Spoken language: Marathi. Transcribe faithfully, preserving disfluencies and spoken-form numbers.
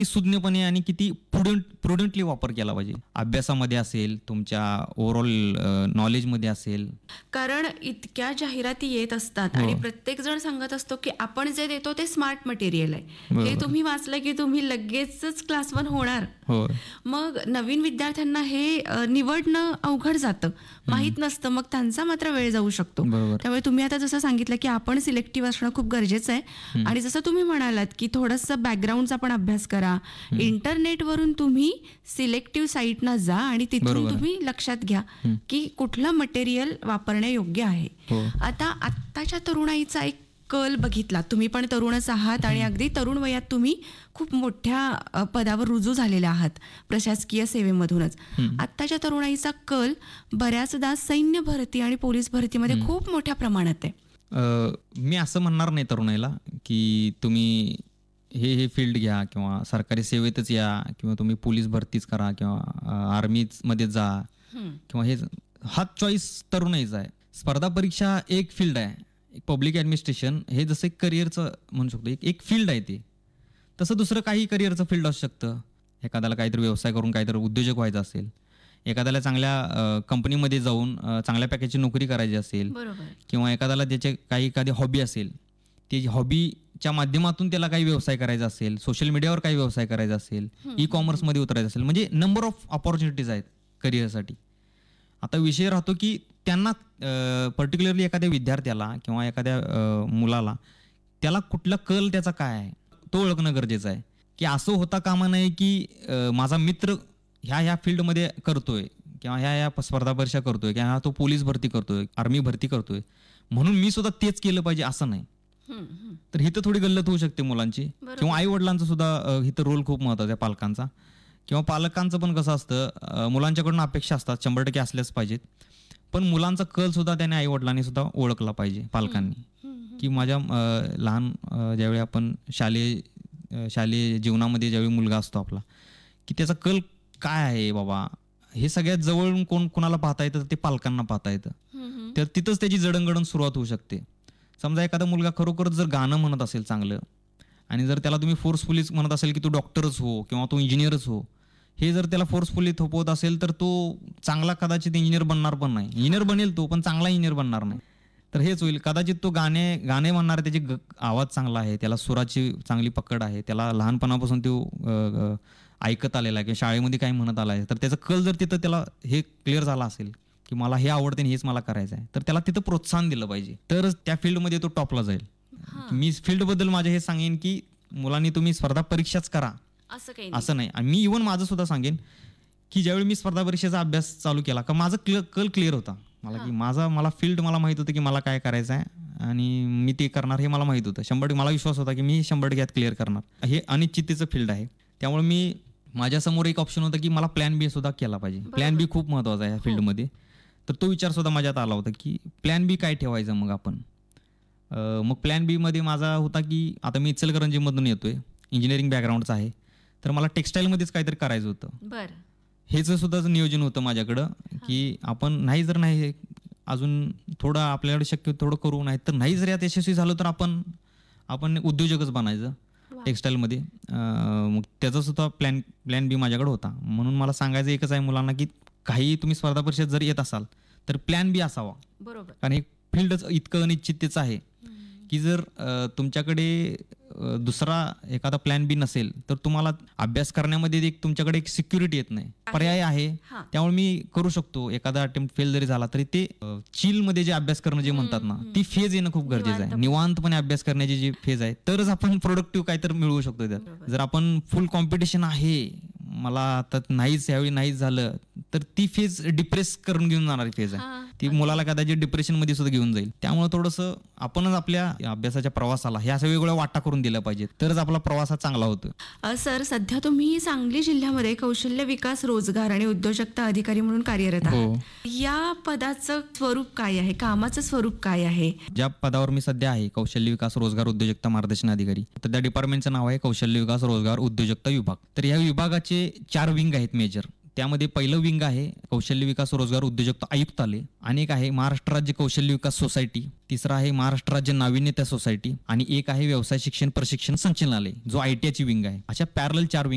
सुज्ञपणे आणि किती प्रुडंट प्रुडंटली वापर केला पाहिजे. अभ्यासामध्ये असेल, तुमच्या ओव्हरऑल नॉलेजमध्ये असेल. कारण इतक्या जाहिराती येत असतात हो. आणि प्रत्येक जण सांगत असतो की आपण जे देतो ते स्मार्ट मटेरियल आहे. बरोबर. हे तुम्ही वाचलं की तुम्ही लगेचच क्लास वन होणार. हो. मग नवीन विद्यार्थ्यांना हे अ, निवडणं अवघड जातं, माहीत नसतं, मग त्यांचा मात्र वेळ जाऊ शकतो. बरोबर. त्यामुळे तुम्ही आता जसं सांगितलं की आपण सिलेक्टिव्ह असणं खूप गरजेचं आहे. आणि जसं तुम्ही म्हणालात की थोडंसं बॅकग्राऊंडचा पण अभ्यास करा. इंटरनेटवरून तुम्ही सिलेक्टिव्ह साईटना जा आणि तिथून बरोबर. तुम्ही लक्षात घ्या की कुठलं मटेरियल वापरणे योग्य आहे. हो. आता आत्ताच्या तरुणाईचा एक कल बघितला, तुम्ही पण तरुणच आहात आणि अगदी तरुण वयात तुम्ही खूप मोठ्या अ, पदावर रुजू झालेले आहात प्रशासकीय सेवेमधूनच. आत्ताच्या तरुणाईचा कल बऱ्याचदा सैन्य भरती आणि पोलीस भरतीमध्ये खूप मोठ्या प्रमाणात आहे. अ, मी असं म्हणणार नाही तरुणाईला की तुम्ही हे हे फील्ड घ्या किंवा सरकारी सेवेतच या किंवा तुम्ही पोलीस भरतीच करा किंवा आर्मीमध्ये जा किंवा हे. हा चॉईस तरुणाईचा आहे. स्पर्धा परीक्षा एक फील्ड आहे. एक पब्लिक ॲडमिनिस्ट्रेशन हे जसं एक करिअरचं म्हणू शकतो, एक एक फील्ड आहे ते. तसं दुसरं काही करिअरचं फील्ड असू शकतं. एखाद्याला काहीतरी व्यवसाय करून काहीतरी उद्योजक व्हायचं असेल, एखाद्याला चांगल्या कंपनीमध्ये जाऊन अ, चांगल्या पॅकेजची नोकरी करायची असेल, बरोबर. किंवा एखाद्याला त्याचे काही एखादी हॉबी असेल, ती हॉबीच्या माध्यमातून त्याला काही व्यवसाय करायचा असेल, सोशल मीडियावर काही व्यवसाय करायचा असेल, ई कॉमर्समध्ये उतरायचं असेल, म्हणजे नंबर ऑफ ऑपॉर्च्युनिटीज आहेत करिअरसाठी. आता विषय राहतो की त्यांना पर्टिक्युलरली एखाद्या विद्यार्थ्याला किंवा एखाद्या अ, मुलाला त्याला कुठला कल त्याचा काय आहे तो ओळखणं गरजेचं आहे. की असं होता कामा नये की अ, माझा मित्र ह्या ह्या फील्डमध्ये करतोय किंवा ह्या ह्या स्पर्धा परीक्षा करतोय किंवा तो पोलीस भरती करतोय, आर्मी भरती करतोय, म्हणून मी सुद्धा तेच केलं पाहिजे असं नाही. हम्म, हम्म. तर हिथं थोडी गल्लत होऊ शकते मुलांची. बरोबर. किंवा आई वडिलांचा सुद्धा अ, हिथं रोल खूप महत्त्वाचा आहे, पालकांचा. किंवा पालकांचं पण कसं असतं, अ, मुलांच्याकडून अपेक्षा असतात, शंभर टक्के असल्याच पाहिजेत, पण मुलांचा कल सुद्धा त्याने आई वडिलांनी सुद्धा ओळखला पाहिजे, पालकांनी. की माझ्या अ, लहान अ, ज्यावेळी आपण शालेय अ, शालेय जीवनामध्ये ज्यावेळी मुलगा असतो आपला, की त्याचा कल काय आहे बाबा, हे सगळ्यात जवळून कोण कोणाला पाहता येतं, ते पालकांना पाहता येतं. तर तिथंच त्याची जडणघडण सुरुवात होऊ शकते. समजा एखादा मुलगा खरोखरच जर गाणं म्हणत असेल चांगलं, आणि जर त्याला तुम्ही फोर्सफुलीच म्हणत असेल की तू डॉक्टरच हो किंवा तू इंजिनियरच हो, हे जर त्याला फोर्सफुली थोपवत असेल तर तो चांगला कदाचित इंजिनियर बनणार पण नाही. इंजिनियर बनेल तो, पण चांगला इंजिनियर बनणार नाही. तर हेच होईल, कदाचित तो गाणे गाणे म्हणणार, त्याची ग आवाज चांगला आहे, त्याला सुराची चांगली पकड आहे, त्याला लहानपणापासून तो अ, अ, ऐकत आलेला आहे किंवा शाळेमध्ये काही म्हणत आला आहे, तर त्याचा कल जर तिथं त्याला हे क्लिअर झाला असेल की मला हे आवडते आणि हेच मला करायचं आहे, तर त्याला तिथं प्रोत्साहन दिलं पाहिजे, तरच त्या फील्डमध्ये तो टॉपला जाईल. मी फील्डबद्दल माझे हे सांगेन की मुलांनी तुम्ही स्पर्धा परीक्षाच करा असं काही असं नाही. आणि मी इव्हन माझं सुद्धा सांगेन की ज्यावेळी मी स्पर्धा परीक्षेचा अभ्यास चालू केला का माझं क्लिअर कल क्लिअर होता मला, की माझा मला फील्ड मला माहित होतं की मला काय करायचं आहे आणि मी ते करणार हे मला माहित होतं. शंभर टक्के मला विश्वास होता की मी शंभर टक्के क्लिअर करणार. हे अनिश्चिततेचं फील्ड आहे, त्यामुळे मी माझ्यासमोर एक ऑप्शन होता की मला प्लॅन बी सुद्धा केला पाहिजे. प्लॅन बी खूप महत्वाचा आहे या फील्डमध्ये. तर तो विचार सुद्धा माझ्यात आला होता की प्लॅन बी काय ठेवायचं मग आपण. अ, मग प्लॅन बी मध्ये माझा होता की आता मी इचलकरंजीमधून येतोय, इंजिनिअरिंग बॅकग्राऊंडचा आहे, तर मला टेक्स्टाईलमध्येच काहीतरी करायचं होतं. बरं. हेच सुद्धा नियोजन होतं माझ्याकडं की आपण नाही जर नाही अजून थोडं आपल्याकडे शक्य थोडं करू, नाही तर नाही जर यात यशस्वी झालं तर आपण आपण उद्योजकच बनायचं टेक्स्टाईलमध्ये. मग त्याचा सुद्धा प्लॅन प्लॅन बी माझ्याकडे होता. म्हणून मला सांगायचं एकच आहे मुलांना की काही तुम्ही स्पर्धा परीक्षेत जर येत असाल तर प्लॅन बी असावा. बरोबर. कारण हे फील्डच इतकं अनिश्चिततेचं आहे की जर अ, तुमच्याकडे अ, दुसरा एखादा प्लॅन बी नसेल तर तुम्हाला अभ्यास करण्यामध्ये एक तुमच्याकडे एक सिक्युरिटी येत नाही, पर्याय आहे. हां. त्यामुळे मी करू शकतो, एखादा अटेम्प्ट फेल जरी झाला तरी ते चिल मध्ये जे अभ्यास करणं जे म्हणतात ना, ती फेज येणं खूप गरजेचं आहे. निवांतपणे अभ्यास करण्याची जी फेज आहे, तरच आपण प्रोडक्टिव्ह काहीतरी मिळवू शकतो त्यात. जर आपण फुल कॉम्पिटिशन आहे, मला आता नाहीच यावेळी नाहीच झालं, तर ती फेज डिप्रेस करून घेऊन जाणारी फेज आहे. ती मुलाला कदाचित डिप्रेशन मध्ये सुद्धा घेऊन जाईल. त्यामुळे थोडंसं आपणच आपल्या अभ्यासाच्या प्रवासाला ह्या सगळ्या वेगवेगळ्या वाटा करून दिल्या पाहिजेत, तरच आपला प्रवास हा चांगला होतो. अ, सर, सध्या तुम्ही सांगली जिल्ह्यामध्ये कौशल्य विकास, रोजगार आणि उद्योजकता अधिकारी म्हणून कार्यरत आहात. या पदाचं स्वरूप काय आहे, कामाचं स्वरूप काय आहे? ज्या पदावर मी सध्या आहे, कौशल्य विकास, रोजगार, उद्योजकता मार्गदर्शन अधिकारी, तर त्या डिपार्टमेंटचं नाव आहे कौशल्य विकास, रोजगार, उद्योजकता विभाग. तर या विभागाचे चार विंग आहेत मेजर. त्यामध्ये पहिलं विंग आहे कौशल्य विकास, रोजगार, उद्योजकता आयुक्तालय, आणि एक आहे महाराष्ट्र राज्य कौशल्य विकास सोसायटी, तिसरा आहे महाराष्ट्र राज्य नाविन्यता सोसायटी, आणि एक आहे व्यवसाय शिक्षण प्रशिक्षण संचालनालय, जो आयटीआयची विंग आहे. अशा पॅरल चार विंग